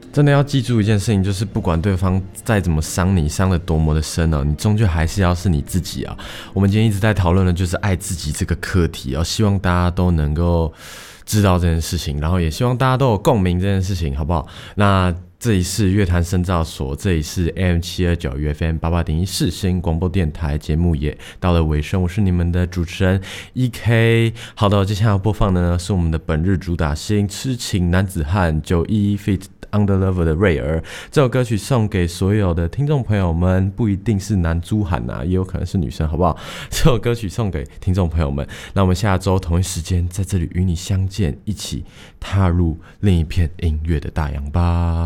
真的要记住一件事情，就是不管对方再怎么伤你，伤得多么的深你终究还是要是你自己啊。我们今天一直在讨论的就是爱自己这个课题希望大家都能够知道这件事情，然后也希望大家都有共鸣这件事情，好不好？那这里是乐坛深造所，这里是 AM729 FM 88.1世新广播电台，节目也到了尾声，我是你们的主持人 EK。 好的，接下来要播放的呢是我们的本日主打新痴情男子汉911 feat Underlover 的瑞儿，这首歌曲送给所有的听众朋友们，不一定是男猪喊也有可能是女生，好不好？这首歌曲送给听众朋友们，那我们下周同一时间在这里与你相见，一起踏入另一片音乐的大洋吧。